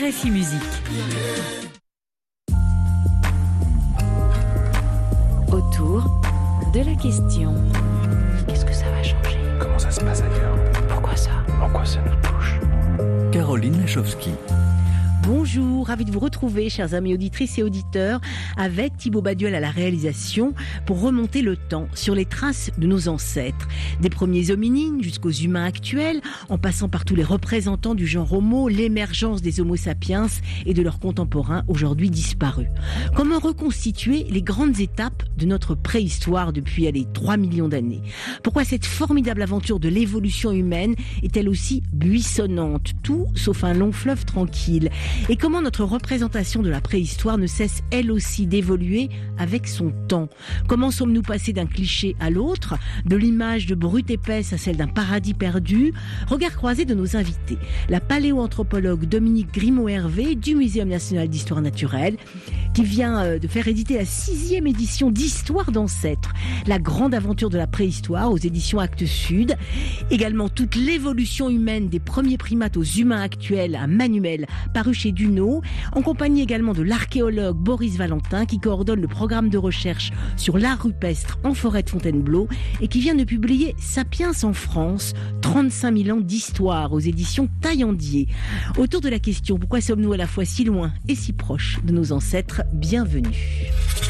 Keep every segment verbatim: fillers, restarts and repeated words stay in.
R F I Musique. Autour de la question. Qu'est-ce que ça va changer? Comment ça se passe ailleurs? Pourquoi ça? En quoi ça nous touche? Caroline Lachowski. Bonjour, ravi de vous retrouver, chers amis auditrices et auditeurs, avec Thibaut Baduel à la réalisation pour remonter le temps sur les traces de nos ancêtres, des premiers hominines jusqu'aux humains actuels, en passant par tous les représentants du genre Homo, l'émergence des Homo sapiens et de leurs contemporains aujourd'hui disparus. Comment reconstituer les grandes étapes de notre préhistoire depuis allez, trois millions d'années? Pourquoi cette formidable aventure de l'évolution humaine est-elle aussi buissonnante, tout sauf un long fleuve tranquille? Et comment notre représentation de la préhistoire ne cesse elle aussi d'évoluer avec son temps? Comment sommes-nous passés d'un cliché à l'autre, de l'image de brute épaisse à celle d'un paradis perdu? Regard croisé de nos invités, la paléoanthropologue Dominique Grimaud-Hervé du Muséum national d'histoire naturelle, qui vient de faire éditer la sixième édition d'Histoire d'ancêtres, la grande aventure de la préhistoire aux éditions Actes Sud. Également toute l'évolution humaine des premiers primates aux humains actuels, un manuel paru chez Duno, en compagnie également de l'archéologue Boris Valentin, qui coordonne le programme de recherche sur l'art rupestre en forêt de Fontainebleau et qui vient de publier Sapiens en France, trente-cinq mille ans d'histoire aux éditions Taillandier. Autour de la question, pourquoi sommes-nous à la fois si loin et si proches de nos ancêtres? Bienvenue.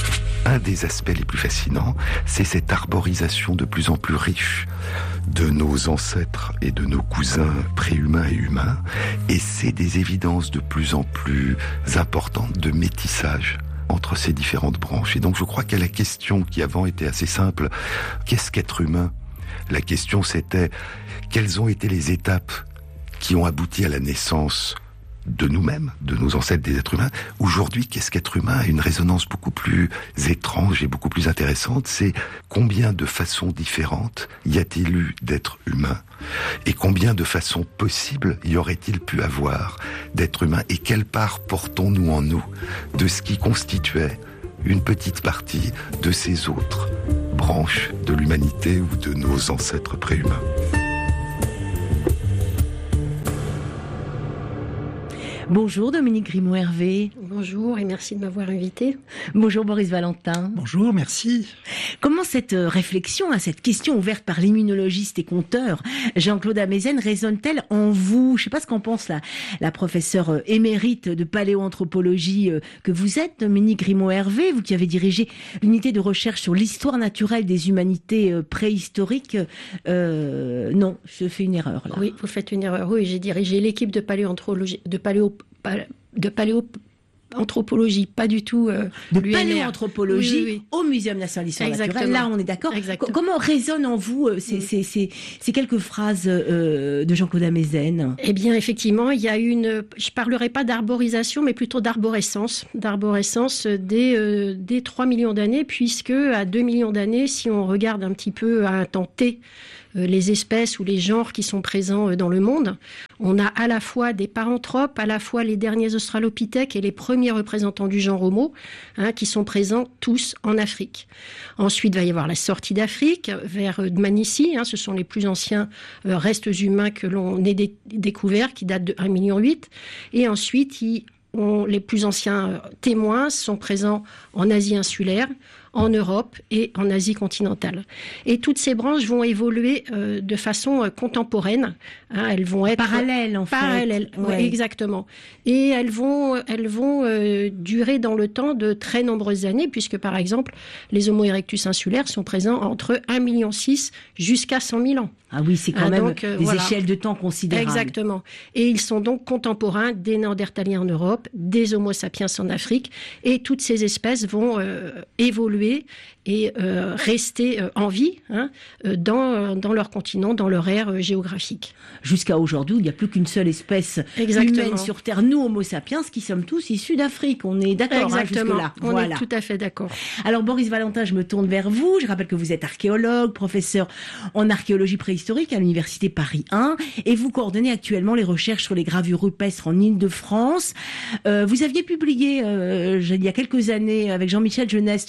Un des aspects les plus fascinants, c'est cette arborisation de plus en plus riche de nos ancêtres et de nos cousins préhumains et humains, et c'est des évidences de plus en plus importantes de métissage entre ces différentes branches. Et donc je crois que la question qui avant était assez simple, qu'est-ce qu'être humain? La question c'était, quelles ont été les étapes qui ont abouti à la naissance de nous-mêmes, de nos ancêtres des êtres humains? Aujourd'hui, qu'est-ce qu'être humain a une résonance beaucoup plus étrange et beaucoup plus intéressante. C'est combien de façons différentes y a-t-il eu d'être humain? Et combien de façons possibles y aurait-il pu avoir d'être humain? Et quelle part portons-nous en nous de ce qui constituait une petite partie de ces autres branches de l'humanité ou de nos ancêtres préhumains? Bonjour Dominique Grimaud-Hervé. Bonjour et merci de m'avoir invité. Bonjour Boris Valentin. Bonjour, merci. Comment cette réflexion, cette question ouverte par l'immunologiste et conteur Jean-Claude Amezen résonne-t-elle en vous? Je ne sais pas ce qu'en pense la, la professeure émérite de paléoanthropologie que vous êtes, Dominique Grimaud-Hervé, vous qui avez dirigé l'unité de recherche sur l'histoire naturelle des humanités préhistoriques. Euh, non, je fais une erreur là. Oui, vous faites une erreur. Oui, j'ai dirigé l'équipe de paléoanthropologie, de paléo de paléoanthropologie, pas du tout euh, de l'U N R. Paléoanthropologie oui, oui, oui. Au Muséum national d'histoire naturelle. Là, on est d'accord. Exactement. Comment résonnent en vous euh, ces, oui. ces, ces, ces quelques phrases euh, de Jean-Claude Amezen? Eh bien, effectivement, il y a une. Je parlerai pas d'arborisation, mais plutôt d'arborescence, d'arborescence dès euh, dès trois millions d'années, puisque à deux millions d'années, si on regarde un petit peu à un temps T, les espèces ou les genres qui sont présents dans le monde. On a à la fois des paranthropes, à la fois les derniers australopithèques et les premiers représentants du genre Homo, hein, qui sont présents tous en Afrique. Ensuite, il va y avoir la sortie d'Afrique vers Dmanisi, hein, ce sont les plus anciens euh, restes humains que l'on ait dé- découverts, qui datent de un virgule huit million. Et ensuite, ils ont, les plus anciens témoins sont présents en Asie insulaire, en Europe et en Asie continentale. Et toutes ces branches vont évoluer euh, de façon euh, contemporaine. Hein, elles vont être parallèles en fait. Parallèles, ouais. Exactement. Et elles vont, elles vont euh, durer dans le temps de très nombreuses années, puisque par exemple, les Homo erectus insulaires sont présents entre un virgule six million jusqu'à cent mille ans. Ah oui, c'est quand ah, même donc, euh, des voilà. échelles de temps considérables. Exactement. Et ils sont donc contemporains des Néandertaliens en Europe, des Homo sapiens en Afrique, et toutes ces espèces vont euh, évoluer et euh, rester euh, en vie hein, dans, dans leur continent, dans leur ère euh, géographique. Jusqu'à aujourd'hui, il n'y a plus qu'une seule espèce Exactement. humaine sur Terre, nous Homo sapiens, qui sommes tous issus d'Afrique. On est d'accord Exactement. Hein, jusque-là. On voilà. est tout à fait d'accord. Alors Boris Valentin, je me tourne vers vous. Je rappelle que vous êtes archéologue, professeur en archéologie préhistorique à l'Université Paris un, et vous coordonnez actuellement les recherches sur les gravures rupestres en Île-de-France. Euh, vous aviez publié euh, il y a quelques années avec Jean-Michel Geneste pour en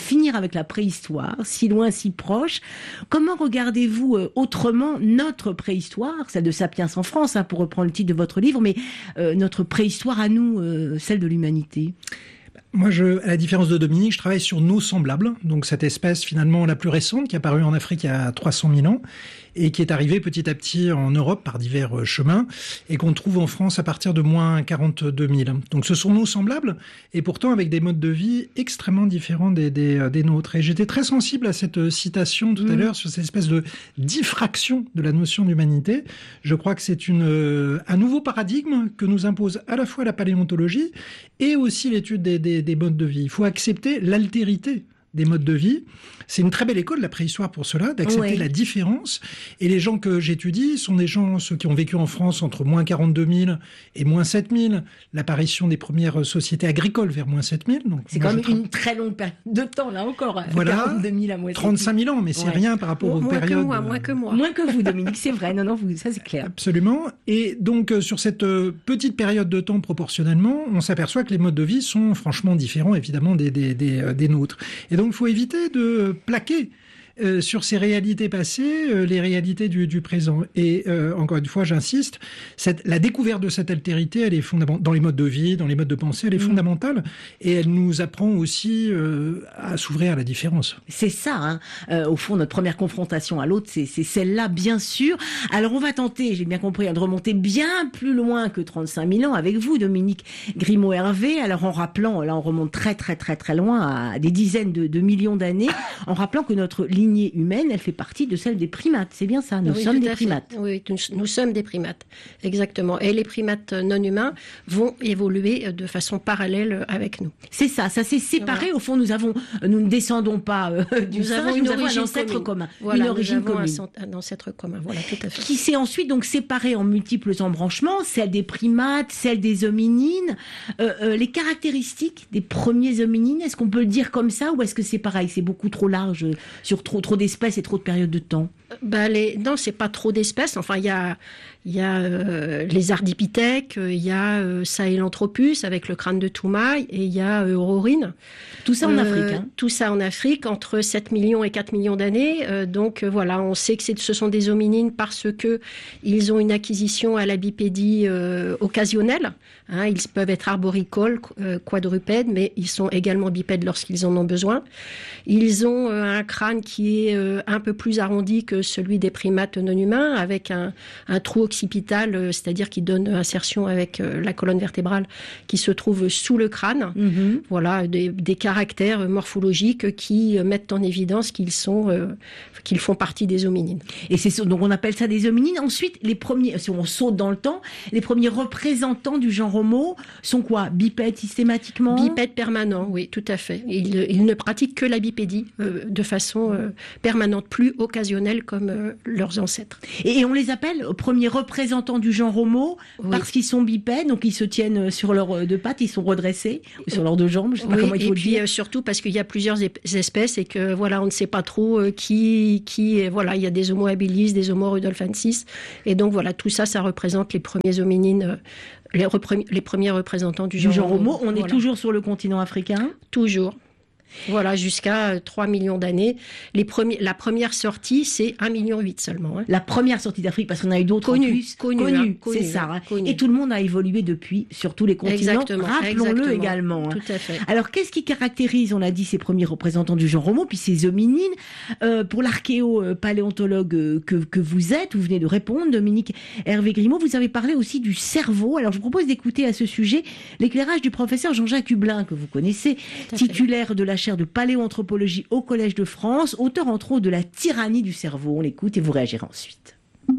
finir avec la préhistoire, si loin, si proche. Comment regardez-vous euh, autrement notre préhistoire, celle de Sapiens en France, hein, pour reprendre le titre de votre livre, mais euh, notre préhistoire à nous, euh, celle de l'humanité? Moi, je, à la différence de Dominique, je travaille sur nos semblables, donc cette espèce finalement la plus récente qui est apparue en Afrique il y a trois cent mille ans et qui est arrivée petit à petit en Europe par divers chemins et qu'on trouve en France à partir de moins quarante-deux mille. Donc ce sont nos semblables et pourtant avec des modes de vie extrêmement différents des, des, des nôtres. Et j'étais très sensible à cette citation tout à mmh. l'heure sur cette espèce de diffraction de la notion d'humanité. Je crois que c'est une, un nouveau paradigme que nous impose à la fois la paléontologie et aussi l'étude des, des, des modes de vie. Il faut accepter l'altérité des modes de vie. C'est une très belle école, la préhistoire, pour cela, d'accepter ouais. la différence. Et les gens que j'étudie sont des gens, ceux qui ont vécu en France entre moins quarante-deux mille et moins sept mille, l'apparition des premières sociétés agricoles vers moins sept mille. Donc, c'est quand même tra- une très longue période de temps, là encore. Voilà, quarante-deux mille à moins trente-cinq mille ans, mais c'est ouais. rien par rapport moins, aux moins périodes... Que moi, moins que moi. Moins que vous, Dominique, c'est vrai. Non, non, vous, ça c'est clair. Absolument. Et donc, euh, sur cette euh, petite période de temps, proportionnellement, on s'aperçoit que les modes de vie sont franchement différents, évidemment, des, des, des, euh, des nôtres. Et donc, il faut éviter de plaquer Euh, sur ces réalités passées, euh, les réalités du, du présent. Et euh, encore une fois, j'insiste, cette, la découverte de cette altérité, elle est fondamentale dans les modes de vie, dans les modes de pensée, elle est mmh. fondamentale, et elle nous apprend aussi euh, à s'ouvrir à la différence. C'est ça, hein. Euh, au fond, notre première confrontation à l'autre, c'est, c'est celle-là, bien sûr. Alors, on va tenter, j'ai bien compris, hein, de remonter bien plus loin que trente-cinq mille ans avec vous, Dominique Grimaud-Hervé. Alors, en rappelant, là, on remonte très, très, très, très loin, à des dizaines de, de millions d'années, en rappelant que notre ligne humaine, elle fait partie de celle des primates. C'est bien ça, nous oui, sommes des primates. Fait. Oui, nous, nous sommes des primates, exactement. Et les primates non humains vont évoluer de façon parallèle avec nous. C'est ça, ça s'est séparé. Voilà. Au fond, nous avons, nous ne descendons pas euh, du nous singe, avons une nous origine avons un ancêtre commune. commun. Voilà, une origine nous avons commune. Un ancêtre commun, voilà, tout à fait. Qui s'est ensuite donc séparé en multiples embranchements, celle des primates, celle des hominines. Euh, euh, les caractéristiques des premiers hominines, est-ce qu'on peut le dire comme ça ou est-ce que c'est pareil, c'est beaucoup trop large sur trop, trop d'espèces et trop de période de temps? Bah les, non, c'est pas trop d'espèces. Enfin, il y a, il y a euh, les ardipithèques, il y a euh, Sahelanthropus avec le crâne de Toumaï et il y a euh, Aurorine. Tout ça en euh, Afrique. Hein. Tout ça en Afrique, entre sept millions et quatre millions d'années. Euh, donc euh, voilà, on sait que c'est, ce sont des hominines parce que ils ont une acquisition à la bipédie euh, occasionnelle. Hein, ils peuvent être arboricoles, euh, quadrupèdes, mais ils sont également bipèdes lorsqu'ils en ont besoin. Ils ont euh, un crâne qui est euh, un peu plus arrondi que celui des primates non humains, avec un, un trou occipital, euh, c'est-à-dire qui donne insertion avec euh, la colonne vertébrale qui se trouve sous le crâne. Mm-hmm. Voilà, des, des caractères morphologiques qui euh, mettent en évidence qu'ils sont, euh, qu'ils font partie des hominines. Et c'est donc on appelle ça des hominines. Ensuite, les premiers, si on saute dans le temps, les premiers représentants du genre Homo sont quoi? Bipèdes systématiquement? Bipèdes permanents, oui, tout à fait. Ils, ils ne pratiquent que la bipédie euh, de façon euh, permanente, plus occasionnelle comme euh, leurs ancêtres. Et, et on les appelle premiers représentants du genre Homo oui. parce qu'ils sont bipèdes, donc ils se tiennent sur leurs deux pattes, ils sont redressés, ou sur leurs deux jambes, je sais pas oui, comment il faut et le puis dire. Euh, surtout parce qu'il y a plusieurs espèces et que voilà, on ne sait pas trop euh, qui, qui, voilà, il y a des Homo habilis, des Homo rudolfensis, et donc voilà, tout ça, ça représente les premiers hominines, euh, les, repre- les premiers représentants du, du genre, genre Homo. On voilà. est toujours sur le continent africain? Toujours. Voilà, jusqu'à trois millions d'années. Les premiers, la première sortie, c'est un virgule huit million seulement. Hein. La première sortie d'Afrique, parce qu'on a eu d'autres connu, en plus. Connu, connu, hein, connu c'est ça. Hein. Connu. Et tout le monde a évolué depuis, sur tous les continents. Exactement, Rappelons-le exactement, également. Hein. Tout à fait. Alors, qu'est-ce qui caractérise, on a dit, ces premiers représentants du genre Homo, puis ces hominines euh, pour l'archéo-paléontologue euh, que, que vous êtes, vous venez de répondre, Dominique Hervé Grimaud, vous avez parlé aussi du cerveau. Alors, je vous propose d'écouter à ce sujet l'éclairage du professeur Jean-Jacques Hublin, que vous connaissez, titulaire de la chaire de paléoanthropologie au Collège de France, auteur entre autres de La tyrannie du cerveau. On l'écoute et vous réagirez ensuite.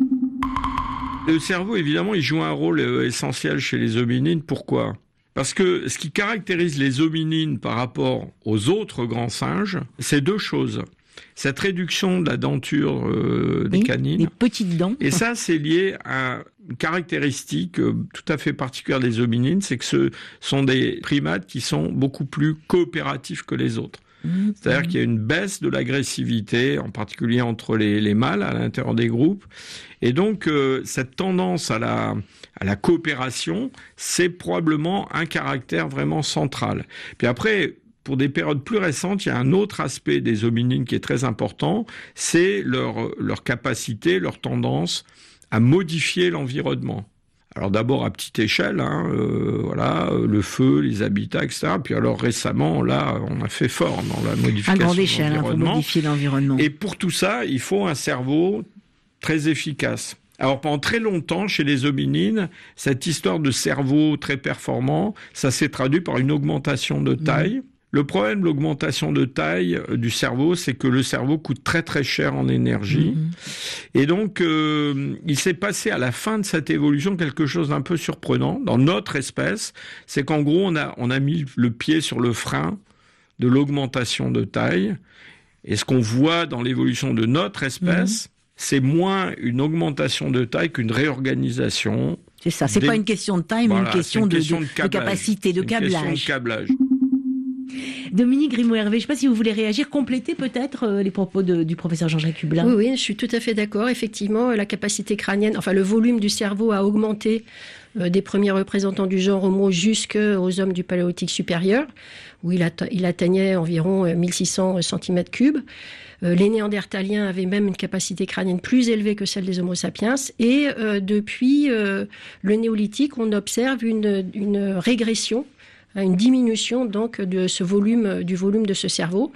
Le cerveau, évidemment, il joue un rôle essentiel chez les hominines. Pourquoi ? Parce que ce qui caractérise les hominines par rapport aux autres grands singes, c'est deux choses. Cette réduction de la denture euh, des oui, canines. Les petites dents. Et ça, c'est lié à une caractéristique euh, tout à fait particulière des hominines, c'est que ce sont des primates qui sont beaucoup plus coopératifs que les autres. Mmh, C'est-à-dire mmh. qu'il y a une baisse de l'agressivité, en particulier entre les, les mâles à l'intérieur des groupes. Et donc, euh, cette tendance à la, à la coopération, c'est probablement un caractère vraiment central. Puis après, pour des périodes plus récentes, il y a un autre aspect des hominines qui est très important, c'est leur, leur capacité, leur tendance à modifier l'environnement. Alors d'abord à petite échelle, hein, euh, voilà, le feu, les habitats, et cetera. Puis alors récemment, là, on a fait fort dans la modification à grande échelle, de l'environnement. Hein, pour modifier l'environnement. Et pour tout ça, il faut un cerveau très efficace. Alors pendant très longtemps, chez les hominines, cette histoire de cerveau très performant, ça s'est traduit par une augmentation de taille. Mmh. Le problème de l'augmentation de taille du cerveau, c'est que le cerveau coûte très très cher en énergie. Mmh. Et donc, euh, il s'est passé à la fin de cette évolution quelque chose d'un peu surprenant dans notre espèce. C'est qu'en gros, on a, on a mis le pied sur le frein de l'augmentation de taille. Et ce qu'on voit dans l'évolution de notre espèce, mmh. c'est moins une augmentation de taille qu'une réorganisation. C'est ça, c'est des... pas une question de taille, mais voilà, une question, une de, question de, de, de capacité, de câblage. Une question de câblage. Dominique Grimaud-Hervé, je ne sais pas si vous voulez réagir, compléter peut-être euh, les propos de, du professeur Jean-Jacques Hublin. Oui, oui, je suis tout à fait d'accord. Effectivement, la capacité crânienne, enfin le volume du cerveau a augmenté euh, des premiers représentants du genre Homo jusqu'aux hommes du Paléolithique supérieur, où il, atte- il atteignait environ euh, mille six cents centimètres cubes. Euh, les Néandertaliens avaient même une capacité crânienne plus élevée que celle des Homo sapiens. Et euh, depuis euh, le Néolithique, on observe une, une régression, une diminution donc de ce volume, du volume de ce cerveau,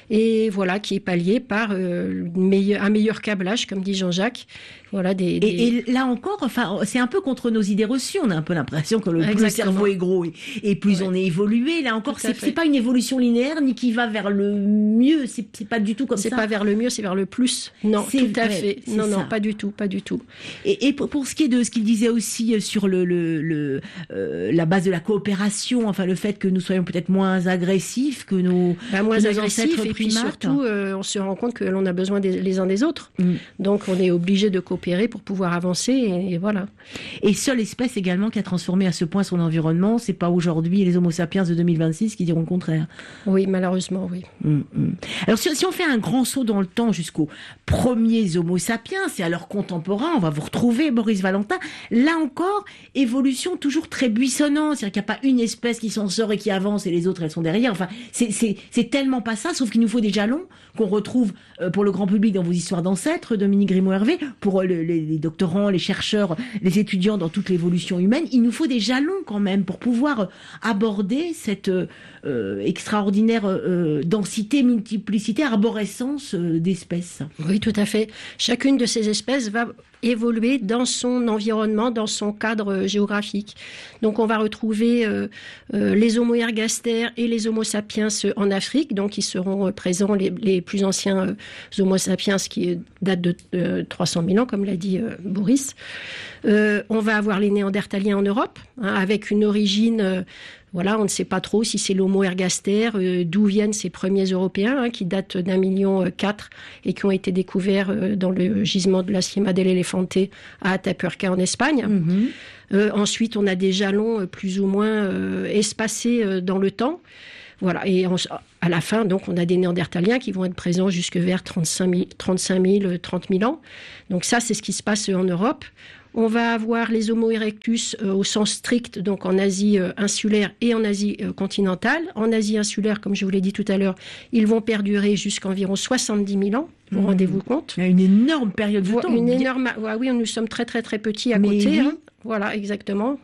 et voilà, qui est pallié par euh, meilleur, un meilleur câblage, comme dit Jean-Jacques. Voilà, des, des... Et, et là encore, enfin, c'est un peu contre nos idées reçues. On a un peu l'impression que le, plus le cerveau est gros et, et plus ouais. on est évolué. Là encore, c'est, c'est pas une évolution linéaire ni qui va vers le mieux. C'est, c'est pas du tout comme c'est ça. C'est pas vers le mieux, c'est vers le plus. Non, c'est tout à vrai, fait. Non, ça. non, pas du tout, pas du tout. Et, et pour, pour ce qui est de ce qu'il disait aussi sur le, le, le euh, la base de la coopération, enfin le fait que nous soyons peut-être moins agressifs que nos, bah, moins que nos agressifs ancêtres et puis primates. surtout, euh, on se rend compte que l'on a besoin des, les uns des autres. Mm. Donc on est obligé de coopérer pour pouvoir avancer et, et voilà. Et seule espèce également qui a transformé à ce point son environnement, c'est pas aujourd'hui les Homo sapiens de deux mille vingt-six qui diront le contraire. Oui, malheureusement, oui. Mmh, mmh. Alors si, si on fait un grand saut dans le temps jusqu'aux premiers Homo sapiens, c'est à leur contemporain, on va vous retrouver Boris Valentin. Là encore, évolution toujours très buissonnante, c'est-à-dire qu'il n'y a pas une espèce qui s'en sort et qui avance et les autres elles sont derrière. Enfin, c'est, c'est, c'est tellement pas ça, sauf qu'il nous faut des jalons qu'on retrouve euh, pour le grand public dans vos histoires d'ancêtres, Dominique Grimaud-Hervé, pour euh, le, les, les doctorants, les chercheurs, les étudiants dans toute l'évolution humaine. Il nous faut des jalons quand même pour pouvoir aborder cette euh, extraordinaire euh, densité, multiplicité, arborescence euh, d'espèces. Oui, tout à fait. Chacune de ces espèces va évoluer dans son environnement, dans son cadre géographique. Donc on va retrouver euh, euh, les Homo ergaster et les Homo sapiens en Afrique, donc ils seront euh, présents, les, les plus anciens euh, Homo sapiens qui datent de euh, trois cent mille ans, comme l'a dit euh, Boris. Euh, on va avoir les Néandertaliens en Europe, hein, avec une origine... Euh, Voilà, on ne sait pas trop si c'est l'Homo ergaster, euh, d'où viennent ces premiers Européens, hein, qui datent d'un million euh, quatre et qui ont été découverts euh, dans le gisement de la Sierra del Elefante à Atapuerca en Espagne. Mm-hmm. Euh, ensuite, on a des jalons euh, plus ou moins euh, espacés euh, dans le temps. Voilà, et en, à la fin, donc, on a des Néandertaliens qui vont être présents jusque vers trente-cinq mille, trente mille ans. Donc ça, c'est ce qui se passe en Europe. On va avoir les Homo erectus euh, au sens strict, donc en Asie euh, insulaire et en Asie euh, continentale. En Asie insulaire, comme je vous l'ai dit tout à l'heure, ils vont perdurer jusqu'à environ soixante-dix mille ans. Vous mmh. rendez-vous compte ? Il y a une énorme période de temps. Une énorme... Ouais, oui, nous sommes très très très petits à Mais côté. oui. Hein. Voilà, exactement.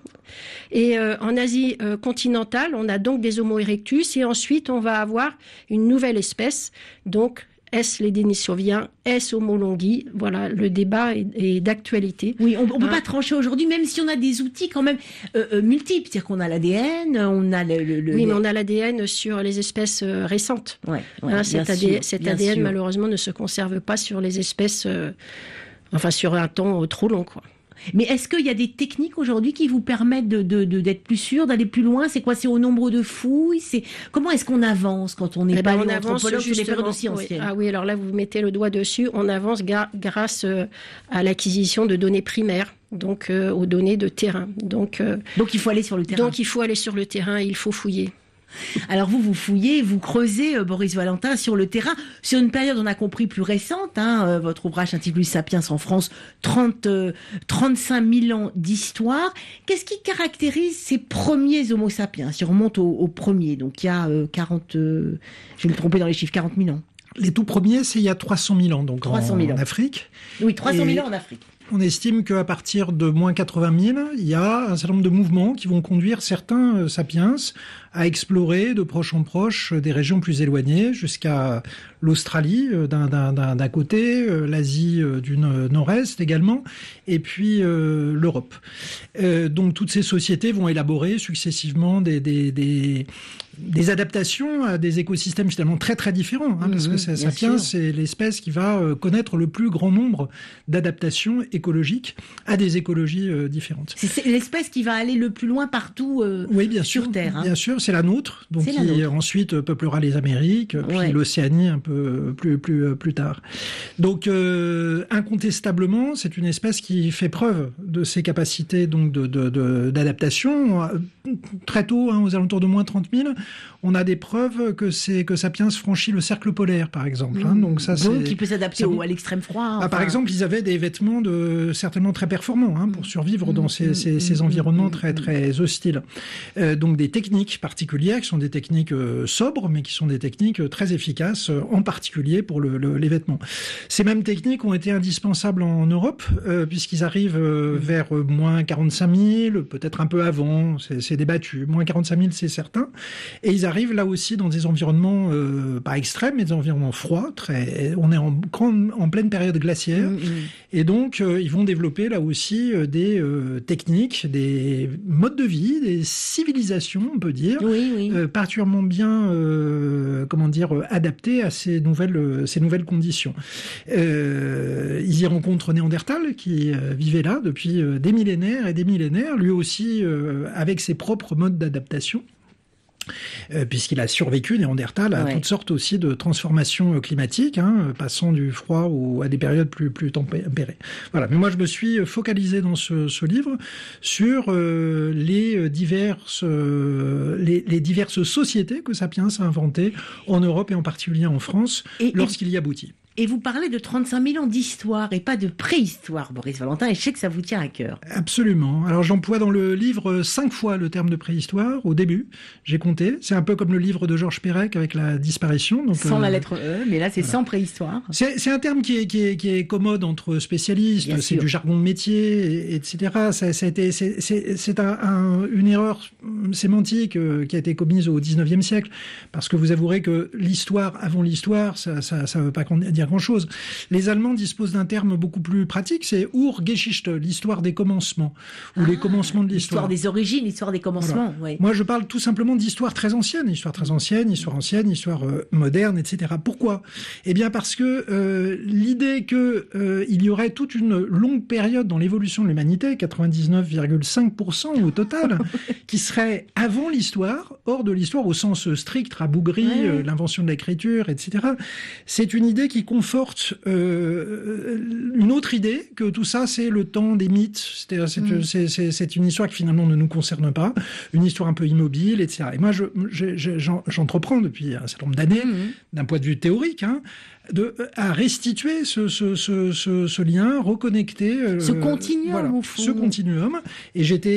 Et euh, en Asie euh, continentale, on a donc des Homo erectus et ensuite on va avoir une nouvelle espèce, donc est-ce les Denisovantiens, est-ce Homo longi? Voilà, le débat est, est d'actualité. Oui, on ne peut hein. pas trancher aujourd'hui, même si on a des outils quand même euh, euh, multiples. C'est-à-dire qu'on a l'A D N, on a le... le, le oui, mais on a l'A D N sur les espèces euh, récentes. Ouais, ouais, hein, cet A D N, sûr, cet A D N, sûr. malheureusement, ne se conserve pas sur les espèces... Euh, enfin, sur un temps euh, trop long, quoi. Mais est-ce qu'il y a des techniques aujourd'hui qui vous permettent de, de, de, d'être plus sûr, d'aller plus loin? C'est quoi? C'est au nombre de fouilles? C'est... Comment est-ce qu'on avance quand on n'est eh pas ben, un anthropologue sur les périodes aussi anciennes? Oui. Ah oui, alors là, vous mettez le doigt dessus. On avance ga- grâce euh, à l'acquisition de données primaires, donc euh, aux données de terrain. Donc, euh, donc il faut aller sur le terrain. Donc il faut aller sur le terrain et il faut fouiller. Alors vous, vous fouillez, vous creusez, euh, Boris Valentin, sur le terrain, sur une période, on a compris, plus récente. Hein, euh, votre ouvrage intitulé Sapiens en France, trente, euh, trente-cinq mille ans d'histoire. Qu'est-ce qui caractérise ces premiers Homo sapiens? Si on remonte au, au premier, donc il y a euh, quarante, euh, je vais me tromper dans les chiffres, quarante mille ans. Les tout premiers, c'est il y a trois cent mille ans, donc trois cent mille en, ans. en Afrique. Oui, trois cent mille Et ans en Afrique. On estime qu'à partir de moins quatre-vingt mille, il y a un certain nombre de mouvements qui vont conduire certains euh, sapiens à explorer de proche en proche des régions plus éloignées, jusqu'à l'Australie euh, d'un, d'un, d'un, d'un côté, euh, l'Asie euh, du nord-est également, et puis euh, l'Europe. Euh, donc toutes ces sociétés vont élaborer successivement des, des, des, des adaptations à des écosystèmes finalement très très différents, hein, mmh, parce que c'est, Sapiens, c'est l'espèce qui va euh, connaître le plus grand nombre d'adaptations écologiques à des écologies euh, différentes. C'est, c'est l'espèce qui va aller le plus loin partout euh, oui, bien sur sûr, Terre. Hein. Bien sûr, c'est la nôtre, donc c'est qui la nôtre. ensuite peuplera les Amériques, puis ouais. l'Océanie un peu plus plus plus tard. Donc euh, incontestablement, c'est une espèce qui fait preuve de ses capacités donc de, de, de d'adaptation. Très tôt, hein, aux alentours de moins trente mille, on a des preuves que c'est que Sapiens franchit le cercle polaire, par exemple. Mmh. Hein, donc ça, donc c'est qui peut s'adapter ça, au, à l'extrême froid. Hein, ah, enfin... Par exemple, ils avaient des vêtements de certainement très performants hein, pour survivre mmh. dans ces, ces, ces environnements très très hostiles. Euh, donc des techniques particulières qui sont des techniques euh, sobres, mais qui sont des techniques euh, très efficaces, euh, en particulier pour le, le, les vêtements. Ces mêmes techniques ont été indispensables en Europe, euh, puisqu'ils arrivent euh, vers euh, moins quarante-cinq mille, peut-être un peu avant, c'est, c'est débattu. Moins quarante-cinq mille, c'est certain. Et ils arrivent là aussi dans des environnements euh, pas extrêmes, mais des environnements froids. Très, on est en, grande, en pleine période glaciaire. Mmh, mmh. Et donc, euh, ils vont développer là aussi euh, des euh, techniques, des modes de vie, des civilisations, on peut dire, oui, oui. Euh, particulièrement bien, euh, comment dire, adaptées à ces nouvelles, euh, ces nouvelles conditions. Euh, ils y rencontrent Néandertal, qui euh, vivait là depuis euh, des millénaires et des millénaires, lui aussi euh, avec ses propres modes d'adaptation. Euh, puisqu'il a survécu, Néandertal, à ouais. toutes sortes aussi de transformations climatiques, hein, passant du froid ou à des périodes plus, plus tempérées. Voilà. Mais moi, je me suis focalisé dans ce, ce livre sur euh, les, diverses, euh, les, les diverses sociétés que Sapiens a inventées en Europe et en particulier en France, et, lorsqu'il y aboutit. Et vous parlez de trente-cinq mille ans d'histoire et pas de préhistoire, Boris Valentin, et je sais que ça vous tient à cœur. Absolument. Alors j'emploie dans le livre cinq fois le terme de préhistoire, au début, j'ai compté. C'est un peu comme le livre de Georges Perec avec la disparition. Donc, sans euh, la lettre E, mais là c'est voilà. sans préhistoire. C'est, c'est un terme qui est, qui, est, qui est commode entre spécialistes, Bien c'est sûr. Du jargon de métier, et, etc. Ça, ça a été, c'est, c'est, c'est un, un, une erreur sémantique euh, qui a été commise au dix-neuvième siècle, parce que vous avouerez que l'histoire avant l'histoire, ça ne veut pas dire grand-chose. Les Allemands disposent d'un terme beaucoup plus pratique, c'est Urgeschichte, l'histoire des commencements, ou ah, les commencements de l'histoire. L'histoire des origines, l'histoire des commencements. Voilà. Oui. Moi, je parle tout simplement d'histoire très ancienne, histoire très ancienne, histoire ancienne, histoire euh, moderne, et cetera. Pourquoi ? Eh bien, parce que euh, l'idée que euh, il y aurait toute une longue période dans l'évolution de l'humanité, quatre-vingt-dix-neuf virgule cinq pour cent au total, qui serait avant l'histoire, hors de l'histoire au sens strict, rabougri, ouais. euh, l'invention de l'écriture, et cetera. C'est une idée qui conforte euh, une autre idée, que tout ça, c'est le temps des mythes. C'est-à-dire, c'est, mmh. c'est, c'est, c'est une histoire qui finalement ne nous concerne pas, une histoire un peu immobile, et cetera. Et moi, je, je, je, j'entreprends depuis un certain nombre d'années, mmh. d'un point de vue théorique, hein, de, à restituer ce, ce, ce, ce, ce lien, reconnecter... Ce euh, continuum, voilà, au fond. Ce continuum. Et j'étais